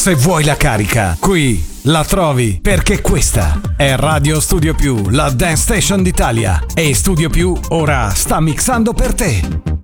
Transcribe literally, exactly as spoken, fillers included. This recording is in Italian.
Se vuoi la carica, qui la trovi, perché questa è Radio Studio Più, la Dance Station d'Italia. E Studio Più ora sta mixando per te.